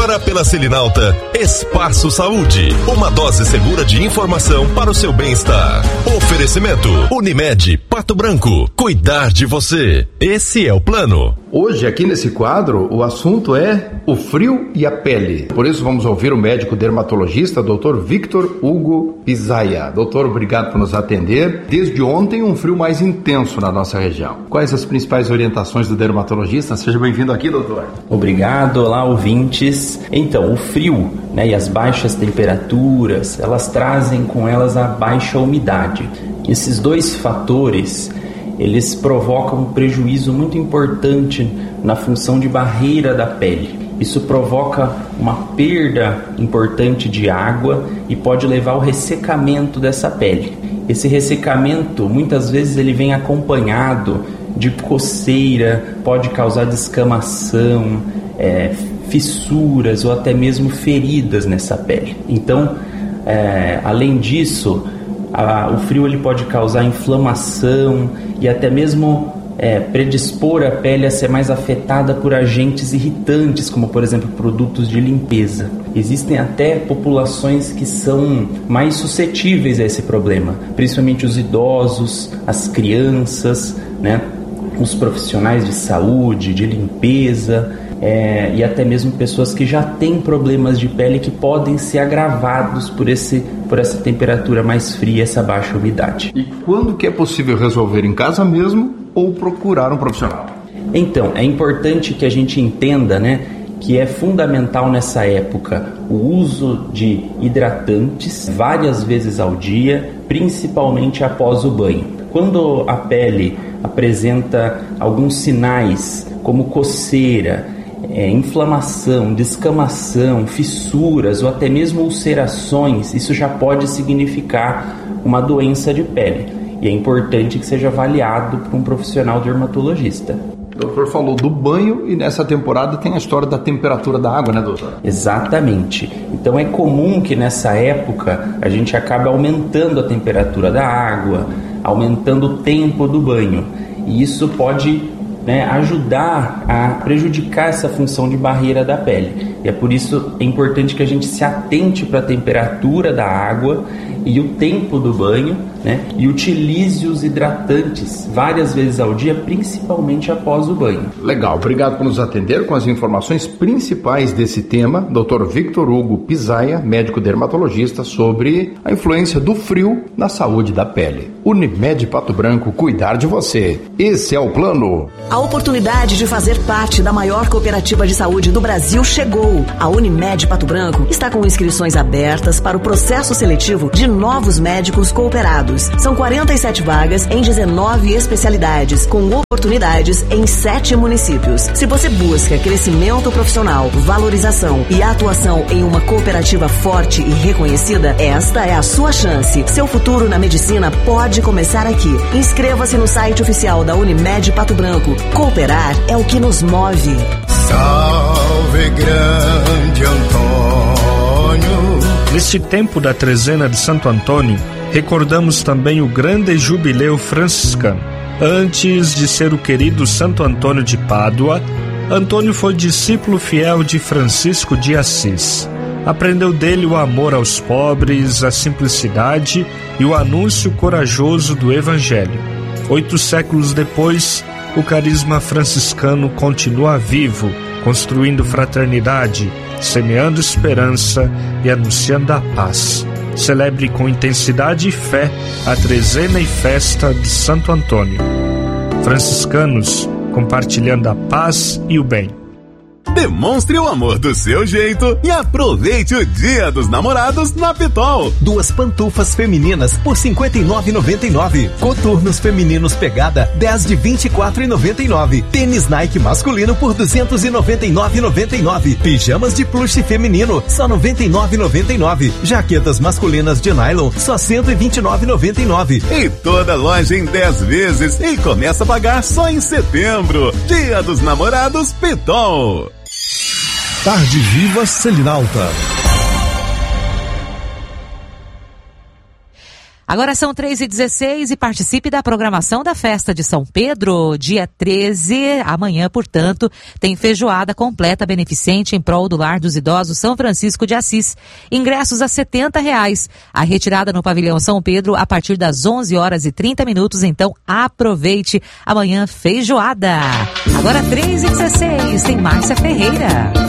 Agora pela Selinalta, Espaço Saúde, uma dose segura de informação para o seu bem-estar. Oferecimento Unimed Pato Branco, cuidar de você. Esse é o plano. Hoje, aqui nesse quadro, o assunto é o frio e a pele. Por isso, vamos ouvir o médico dermatologista, Dr. Victor Hugo Pisaia. Doutor, obrigado por nos atender. Desde ontem, um frio mais intenso na nossa região. Quais as principais orientações do dermatologista? Seja bem-vindo aqui, doutor. Obrigado, olá, ouvintes. Então, o frio, e as baixas temperaturas, elas trazem com elas a baixa umidade. Esses dois fatores, eles provocam um prejuízo muito importante na função de barreira da pele. Isso provoca uma perda importante de água e pode levar ao ressecamento dessa pele. Esse ressecamento, muitas vezes, ele vem acompanhado de coceira, pode causar descamação, fissuras ou até mesmo feridas nessa pele. Então, além disso, o frio ele pode causar inflamação e até mesmo predispor a pele a ser mais afetada por agentes irritantes, como por exemplo produtos de limpeza. Existem até populações que são mais suscetíveis a esse problema, principalmente os idosos, as crianças, os profissionais de saúde, de limpeza, e até mesmo pessoas que já têm problemas de pele que podem ser agravados por essa temperatura mais fria, essa baixa umidade. E quando que é possível resolver em casa mesmo ou procurar um profissional? Então, é importante que a gente entenda, que é fundamental nessa época o uso de hidratantes várias vezes ao dia, principalmente após o banho. Quando a pele apresenta alguns sinais como coceira, inflamação, descamação, fissuras ou até mesmo ulcerações, isso já pode significar uma doença de pele e é importante que seja avaliado por um profissional dermatologista. O doutor falou do banho e nessa temporada tem a história da temperatura da água, doutor? Exatamente. Então é comum que nessa época a gente acabe aumentando a temperatura da água, aumentando o tempo do banho e isso pode ajudar a prejudicar essa função de barreira da pele. E é por isso é importante que a gente se atente para a temperatura da água e o tempo do banho, e utilize os hidratantes várias vezes ao dia, principalmente após o banho. Legal, obrigado por nos atender com as informações principais desse tema, Dr. Victor Hugo Pisaia, médico dermatologista, sobre a influência do frio na saúde da pele. Unimed Pato Branco, cuidar de você. Esse é o plano. A oportunidade de fazer parte da maior cooperativa de saúde do Brasil chegou. A Unimed Pato Branco está com inscrições abertas para o processo seletivo de novos médicos cooperados. São 47 vagas em 19 especialidades, com oportunidades em 7 municípios. Se você busca crescimento profissional, valorização e atuação em uma cooperativa forte e reconhecida, esta é a sua chance. Seu futuro na medicina pode começar aqui. Inscreva-se no site oficial da Unimed Pato Branco. Cooperar é o que nos move. Salve, grande Antônio. Neste tempo da trezena de Santo Antônio, recordamos também o grande jubileu franciscano. Antes de ser o querido Santo Antônio de Pádua, Antônio foi discípulo fiel de Francisco de Assis. Aprendeu dele o amor aos pobres, a simplicidade e o anúncio corajoso do Evangelho. 8 séculos depois, o carisma franciscano continua vivo, construindo fraternidade, semeando esperança e anunciando a paz. Celebre com intensidade e fé a trezena e festa de Santo Antônio. Franciscanos, compartilhando a paz e o bem. Demonstre o amor do seu jeito e aproveite o Dia dos Namorados na Pitol. 2 pantufas femininas por R$ 59,99. Coturnos femininos pegada 10 de R$ 24,99. Tênis Nike masculino por R$ 299,99. Pijamas de plush feminino só R$ 99,99. Jaquetas masculinas de nylon só R$ 129,99. E toda loja em 10 vezes e começa a pagar só em setembro. Dia dos Namorados Pitol. Tarde Viva Selinalta. Agora são 3h16 e participe da programação da Festa de São Pedro, dia 13, amanhã, portanto, tem feijoada completa beneficente em prol do Lar dos Idosos São Francisco de Assis. Ingressos a R$70. A retirada no pavilhão São Pedro a partir das 11h30, então aproveite. Amanhã, feijoada. Agora 3h16, tem Márcia Ferreira.